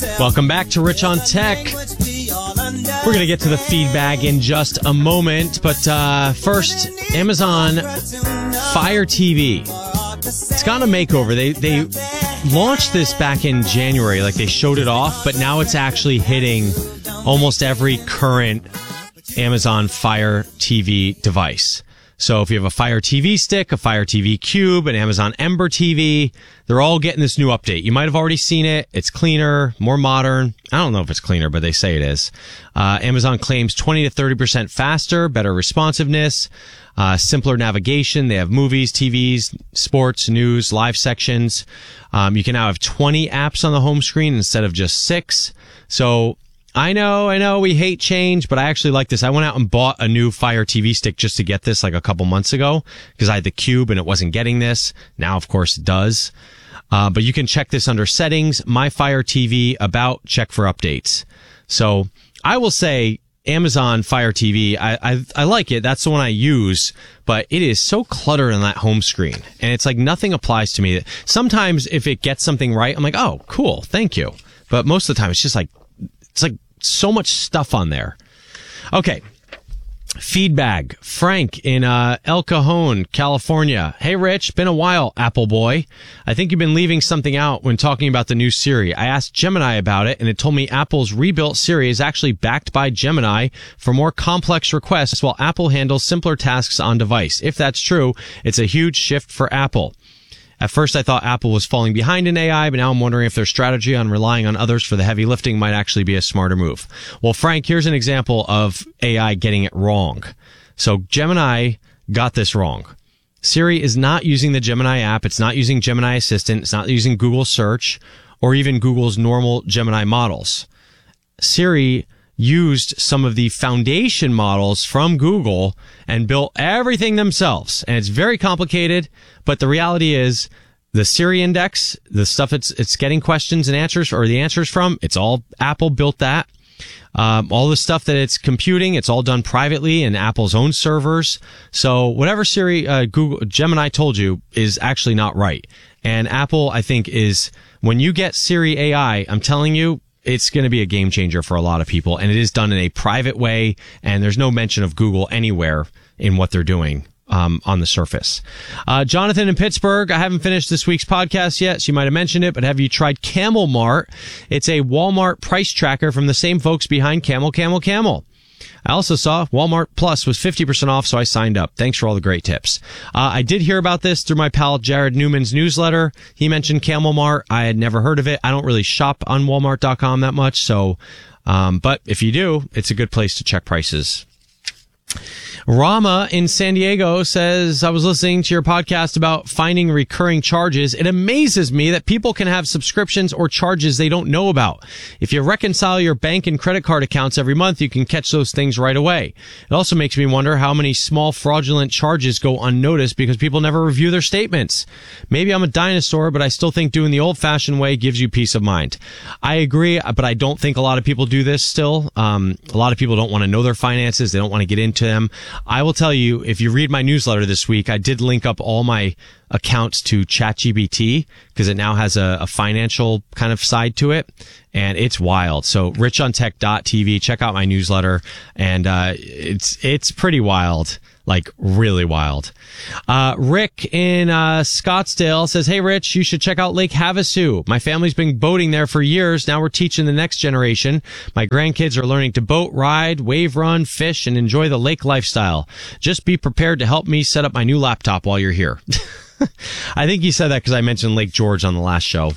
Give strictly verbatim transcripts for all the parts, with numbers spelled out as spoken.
Welcome back to Rich on Tech. We're going to get to the feedback in just a moment, but uh, first, Amazon Fire T V. It's got a makeover. They they launched this back in January, like they showed it off, but now it's actually hitting almost every current Amazon Fire T V device. So if you have a Fire T V stick, a Fire T V Cube, an Amazon Ember T V, they're all getting this new update. You might have already seen it. It's cleaner, more modern. I don't know if it's cleaner, but they say it is. Uh, Amazon claims twenty to thirty percent faster, better responsiveness, uh, simpler navigation. They have movies, T Vs, sports, news, live sections. Um, you can now have twenty apps on the home screen instead of just six. So I know, I know we hate change, but I actually like this. I went out and bought a new Fire T V stick just to get this like a couple months ago because I had the Cube and it wasn't getting this. Now, of course, it does. Uh, but you can check this under settings, My Fire T V, about, check for updates. So I will say Amazon Fire T V, I, I, I like it. That's the one I use, but it is so cluttered on that home screen. And it's like nothing applies to me. Sometimes if it gets something right, I'm like, oh, cool. Thank you. But most of the time it's just like, it's like so much stuff on there. Okay. Feedback. Frank in uh, El Cajon, California. Hey, Rich. Been a while, Apple boy. I think you've been leaving something out when talking about the new Siri. I asked Gemini about it, and it told me Apple's rebuilt Siri is actually backed by Gemini for more complex requests, while Apple handles simpler tasks on device. If that's true, it's a huge shift for Apple. At first, I thought Apple was falling behind in A I, but now I'm wondering if their strategy on relying on others for the heavy lifting might actually be a smarter move. Well, Frank, here's an example of A I getting it wrong. So Gemini got this wrong. Siri is not using the Gemini app. It's not using Gemini Assistant. It's not using Google Search or even Google's normal Gemini models. Siri used some of the foundation models from Google and built everything themselves. And it's very complicated, but the reality is the Siri index, the stuff it's it's getting questions and answers or the answers from, it's all Apple built that. Um, all the stuff that it's computing, it's all done privately in Apple's own servers. So whatever Siri, uh, Google, Gemini told you is actually not right. And Apple, I think, is when you get Siri A I, I'm telling you, it's going to be a game changer for a lot of people, and it is done in a private way, and there's no mention of Google anywhere in what they're doing um, on the surface. Uh, Jonathan in Pittsburgh, I haven't finished this week's podcast yet, so you might have mentioned it, but have you tried Camel Mart? It's a Walmart price tracker from the same folks behind Camel, Camel, Camel. I also saw Walmart Plus was fifty percent off, so I signed up. Thanks for all the great tips. Uh, I did hear about this through my pal Jared Newman's newsletter. He mentioned Camel Mart. I had never heard of it. I don't really shop on Walmart dot com that much, so, um, but if you do, it's a good place to check prices. Rama in San Diego says, I was listening to your podcast about finding recurring charges. It amazes me that people can have subscriptions or charges they don't know about. If you reconcile your bank and credit card accounts every month, you can catch those things right away. It also makes me wonder how many small fraudulent charges go unnoticed because people never review their statements. Maybe I'm a dinosaur, but I still think doing the old-fashioned way gives you peace of mind. I agree, but I don't think a lot of people do this still. Um, a lot of people don't want to know their finances. They don't want to get into them. I will tell you, if you read my newsletter this week, I did link up all my accounts to ChatGPT because it now has a, a financial kind of side to it, and it's wild. So rich on tech dot t v, check out my newsletter, and uh, it's it's pretty wild. Like, really wild. Uh, Rick in, uh, Scottsdale says, hey, Rich, you should check out Lake Havasu. My family's been boating there for years. Now we're teaching the next generation. My grandkids are learning to boat, ride, wave run, fish, and enjoy the lake lifestyle. Just be prepared to help me set up my new laptop while you're here. I think you said that because I mentioned Lake George on the last show.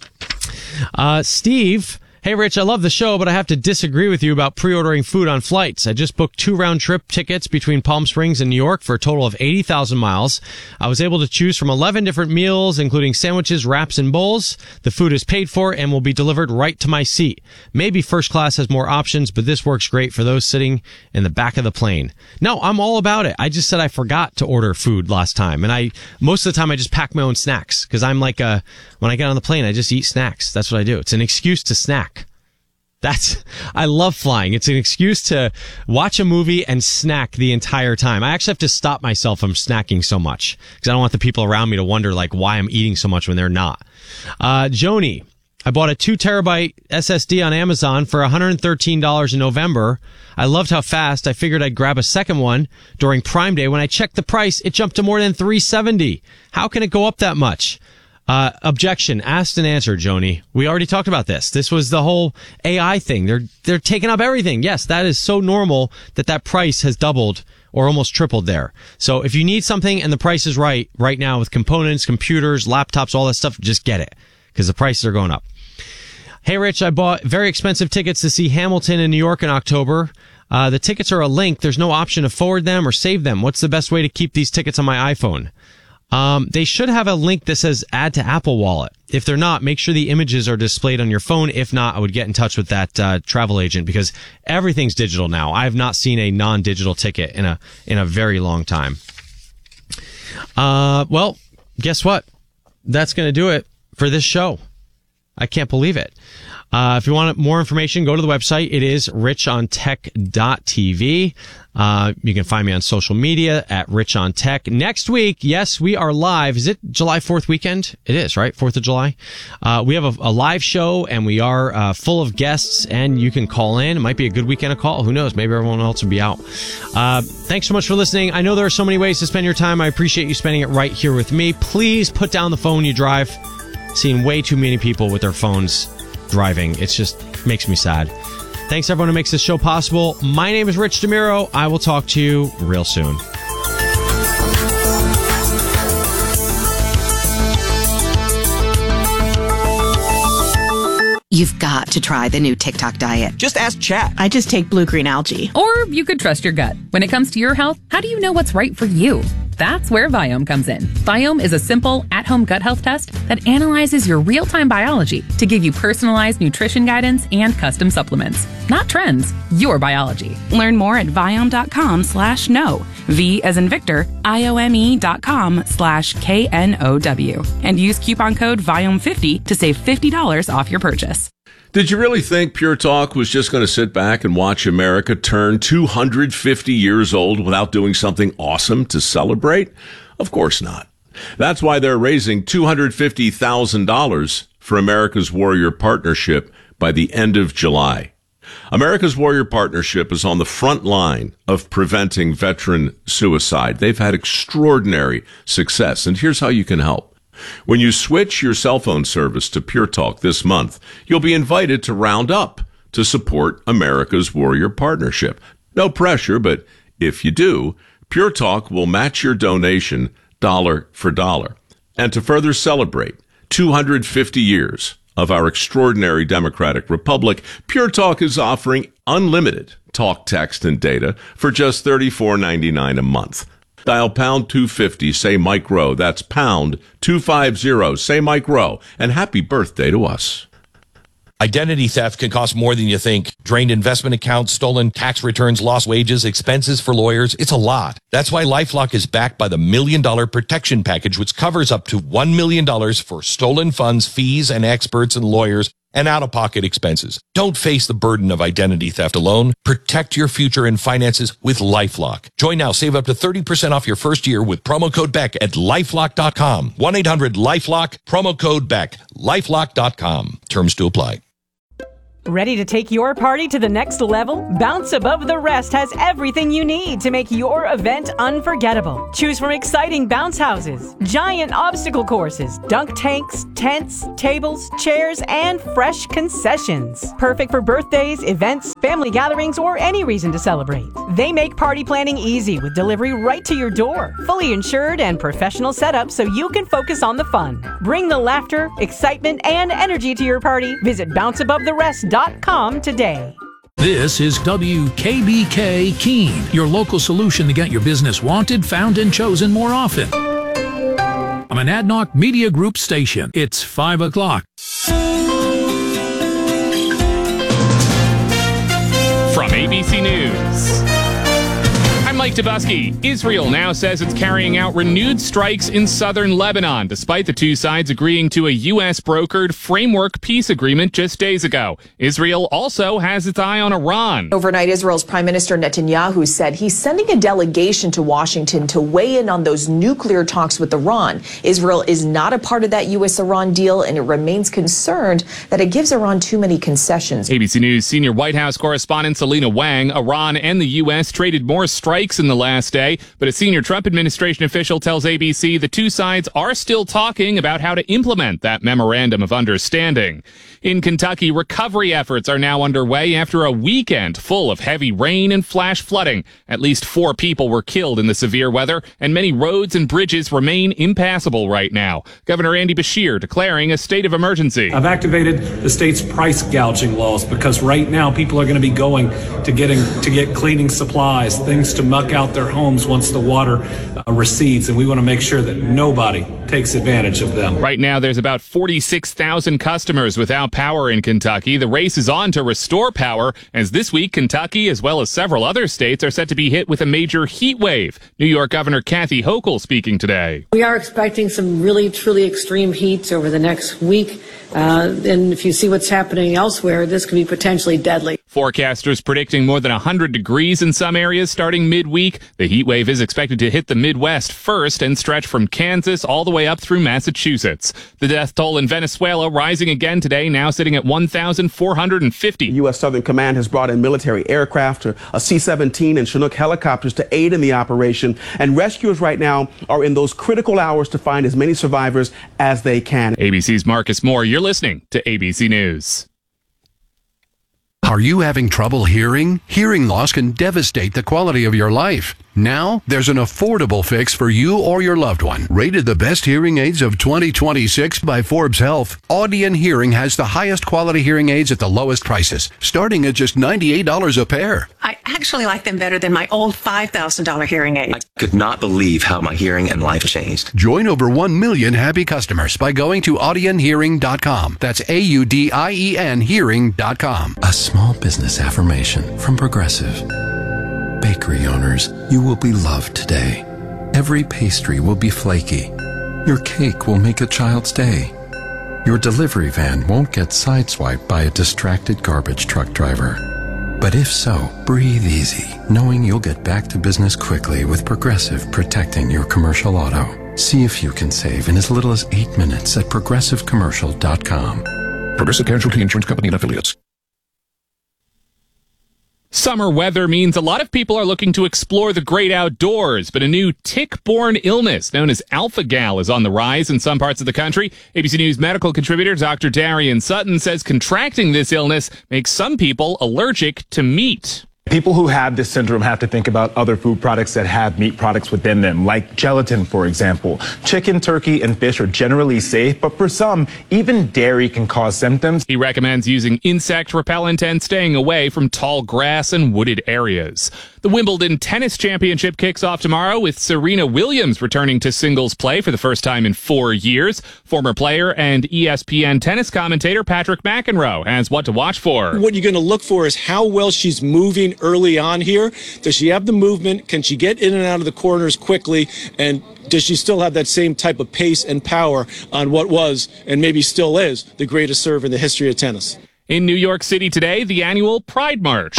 Uh, Steve... Hey, Rich, I love the show, but I have to disagree with you about pre-ordering food on flights. I just booked two round-trip tickets between Palm Springs and New York for a total of eighty thousand miles. I was able to choose from eleven different meals, including sandwiches, wraps, and bowls. The food is paid for and will be delivered right to my seat. Maybe first class has more options, but this works great for those sitting in the back of the plane. No, I'm all about it. I just said I forgot to order food last time, and I most of the time I just pack my own snacks because I'm like a, when I get on the plane, I just eat snacks. That's what I do. It's an excuse to snack. That's, I love flying. It's an excuse to watch a movie and snack the entire time. I actually have to stop myself from snacking so much because I don't want the people around me to wonder like why I'm eating so much when they're not. Uh, Joni, I bought a two terabyte S S D on Amazon for one hundred thirteen dollars in November. I loved how fast. I figured I'd grab a second one during Prime Day. When I checked the price, it jumped to more than three hundred seventy dollars. How can it go up that much? Uh, objection, asked and answered, Joni. We already talked about this. This was the whole A I thing. They're, they're taking up everything. Yes, that is so normal that that price has doubled or almost tripled there. So if you need something and the price is right, right now with components, computers, laptops, all that stuff, just get it because the prices are going up. Hey, Rich, I bought very expensive tickets to see Hamilton in New York in October. Uh, the tickets are a link. There's no option to forward them or save them. What's the best way to keep these tickets on my iPhone? Um, they should have a link that says add to Apple Wallet. If they're not, make sure the images are displayed on your phone. If not, I would get in touch with that uh, travel agent because everything's digital now. I have not seen a non-digital ticket in a in a very long time. Uh, well, guess what? That's going to do it for this show. I can't believe it. Uh, if you want more information, go to the website. It is rich on tech dot t v. Uh, you can find me on social media at Rich on Tech. Next week, yes, we are live. Is it July fourth weekend? It is, right? fourth of July. Uh, we have a, a live show and we are uh, full of guests and you can call in. It might be a good weekend to call. Who knows? Maybe everyone else will be out. Uh, thanks so much for listening. I know there are so many ways to spend your time. I appreciate you spending it right here with me. Please put down the phone you drive. Seen way too many people with their phones driving. It just makes me sad. Thanks everyone who makes this show possible. My name is Rich DeMiro. I will talk to you real soon. You've got to try the new TikTok diet. Just ask Chat. I just take blue green algae. Or you could trust your gut. When it comes to your health, how do you know what's right for you? That's where Viome comes in. Viome is a simple, at-home gut health test that analyzes your real-time biology to give you personalized nutrition guidance and custom supplements. Not trends, your biology. Learn more at Viome.com slash no. V as in Victor, I-O-M-E dot com slash K N O W. And use coupon code Viome fifty to save fifty dollars off your purchase. Did you really think Pure Talk was just going to sit back and watch America turn two hundred fifty years old without doing something awesome to celebrate? Of course not. That's why they're raising two hundred fifty thousand dollars for America's Warrior Partnership by the end of July. America's Warrior Partnership is on the front line of preventing veteran suicide. They've had extraordinary success, and here's how you can help. When you switch your cell phone service to Pure Talk this month, you'll be invited to round up to support America's Warrior Partnership. No pressure, but if you do, Pure Talk will match your donation dollar for dollar. And to further celebrate two hundred fifty years of our extraordinary democratic republic, Pure Talk is offering unlimited talk, text, and data for just thirty-four ninety-nine a month. Dial pound two fifty, say Mike Rowe. That's pound two fifty, say Mike Rowe. And happy birthday to us. Identity theft can cost more than you think. Drained investment accounts, stolen tax returns, lost wages, expenses for lawyers. It's a lot. That's why LifeLock is backed by the Million Dollar Protection Package, which covers up to one million dollars for stolen funds, fees, and experts and lawyers, and out-of-pocket expenses. Don't face the burden of identity theft alone. Protect your future and finances with LifeLock. Join now. Save up to thirty percent off your first year with promo code Beck at LifeLock dot com. one eight hundred LifeLock, promo code Beck, LifeLock dot com. Terms to apply. Ready to take your party to the next level? Bounce Above the Rest has everything you need to make your event unforgettable. Choose from exciting bounce houses, giant obstacle courses, dunk tanks, tents, tables, chairs, and fresh concessions. Perfect for birthdays, events, family gatherings, or any reason to celebrate. They make party planning easy with delivery right to your door. Fully insured and professional setup so you can focus on the fun. Bring the laughter, excitement, and energy to your party. Visit bounce above the rest dot com today. This is W K B K Keene, your local solution to get your business wanted, found, and chosen more often. I'm an Adnoc Media Group station. It's five o'clock. From A B C News, I'm Mike Dubusky. Israel now says it's carrying out renewed strikes in southern Lebanon, despite the two sides agreeing to a U S brokered framework peace agreement just days ago. Israel also has its eye on Iran. Overnight, Israel's Prime Minister Netanyahu said he's sending a delegation to Washington to weigh in on those nuclear talks with Iran. Israel is not a part of that U S Iran deal, and it remains concerned that it gives Iran too many concessions. A B C News senior White House correspondent Selena Wang. Iran and the U S traded more strikes in the last day, but a senior Trump administration official tells A B C the two sides are still talking about how to implement that memorandum of understanding. In Kentucky, recovery efforts are now underway after a weekend full of heavy rain and flash flooding. At least four people were killed in the severe weather, and many roads and bridges remain impassable right now. Governor Andy Beshear declaring a state of emergency. I've activated the state's price gouging laws because right now people are going to be going to getting to get cleaning supplies, things to muck out their homes once the water uh, recedes, and we want to make sure that nobody takes advantage of them. Right now, there's about forty-six thousand customers without power in Kentucky. The race is on to restore power, as this week Kentucky, as well as several other states, are set to be hit with a major heat wave. New York Governor Kathy Hochul speaking today. We are expecting some really, truly extreme heats over the next week. Uh, and if you see what's happening elsewhere, this could be potentially deadly. Forecasters predicting more than one hundred degrees in some areas starting midweek. The heat wave is expected to hit the Midwest first and stretch from Kansas all the way up through Massachusetts. The death toll in Venezuela rising again today, now sitting at one thousand four hundred fifty. U S Southern Command has brought in military aircraft, a C seventeen and Chinook helicopters to aid in the operation. And rescuers right now are in those critical hours to find as many survivors as they can. A B C's Marcus Moore, you're listening to A B C News. Are you having trouble hearing? Hearing loss can devastate the quality of your life. Now, there's an affordable fix for you or your loved one. Rated the best hearing aids of twenty twenty-six by Forbes Health, Audion Hearing has the highest quality hearing aids at the lowest prices, starting at just ninety-eight dollars a pair. I actually like them better than my old five thousand dollars hearing aid. I could not believe how my hearing and life changed. Join over one million happy customers by going to audion hearing dot com. That's A U D I E N hearing dot com. A small business affirmation from Progressive. Bakery owners, you will be loved today. Every pastry will be flaky. Your cake will make a child's day. Your delivery van won't get sideswiped by a distracted garbage truck driver. But if so, breathe easy, knowing you'll get back to business quickly with Progressive protecting your commercial auto. See if you can save in as little as eight minutes at progressive commercial dot com. Progressive Casualty Insurance Company and Affiliates. Summer weather means a lot of people are looking to explore the great outdoors, but a new tick-borne illness known as alpha-gal is on the rise in some parts of the country. A B C News medical contributor Doctor Darian Sutton says contracting this illness makes some people allergic to meat. People who have this syndrome have to think about other food products that have meat products within them, like gelatin, for example. Chicken, turkey, and fish are generally safe, but for some, even dairy can cause symptoms. He recommends using insect repellent and staying away from tall grass and wooded areas. The Wimbledon Tennis Championship kicks off tomorrow with Serena Williams returning to singles play for the first time in four years. Former player and E S P N tennis commentator Patrick McEnroe has what to watch for. What you're going to look for is how well she's moving early on here. Does she have the movement? Can she get in and out of the corners quickly? And does she still have that same type of pace and power on what was, and maybe still is, the greatest serve in the history of tennis? In New York City today, the annual Pride March.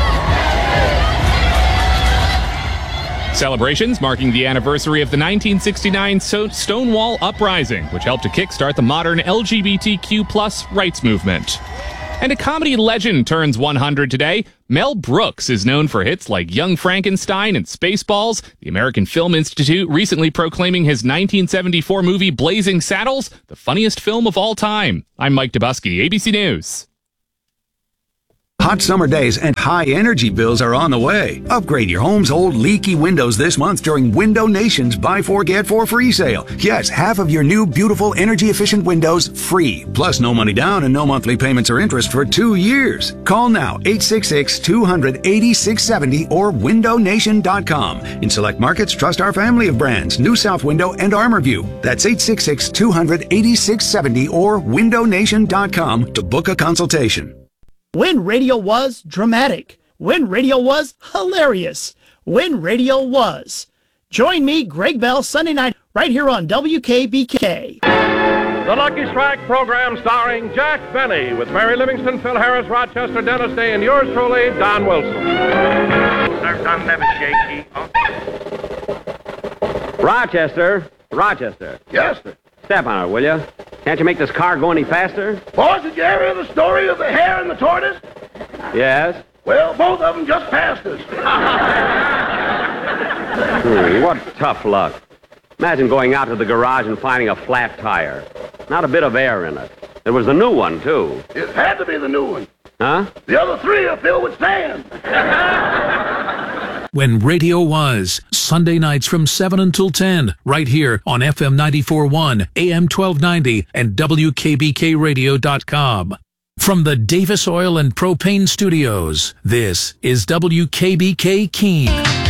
Celebrations marking the anniversary of the nineteen sixty-nine Stonewall Uprising, which helped to kickstart the modern L G B T Q plus rights movement. And a comedy legend turns one hundred today. Mel Brooks is known for hits like Young Frankenstein and Spaceballs. The American Film Institute recently proclaiming his nineteen seventy-four movie Blazing Saddles the funniest film of all time. I'm Mike Dubusky, A B C News. Hot summer days and high energy bills are on the way. Upgrade your home's old leaky windows this month during Window Nation's Buy Four Get Four free sale. Yes, half of your new beautiful energy efficient windows free. Plus no money down and no monthly payments or interest for two years. Call now eight six six, two hundred, eighty-six seventy or window nation dot com. In select markets, trust our family of brands, New South Window and ArmorView. That's eight six six, two hundred, eighty-six seventy or window nation dot com to book a consultation. When radio was dramatic. When radio was hilarious. when radio was. Join me, Greg Bell, Sunday night, right here on W K B K. The Lucky Strike program starring Jack Benny with Mary Livingston, Phil Harris, Rochester, Dennis Day, and yours truly, Don Wilson. Sir, I'm never shaky. Rochester, Rochester. Yes, sir. Step on it, will you? Can't you make this car go any faster? Boys, did you ever hear the story of the hare and the tortoise? Yes. Well, both of them just passed us. Hmm, what tough luck. Imagine going out to the garage and finding a flat tire. Not a bit of air in it. It was the new one, too. It had to be the new one. Huh? The other three are filled with sand. When radio was, Sunday nights from seven until ten, right here on F M ninety-four point one, A M twelve ninety, and W K B K radio dot com. From the Davis Oil and Propane Studios, this is W K B K Keene.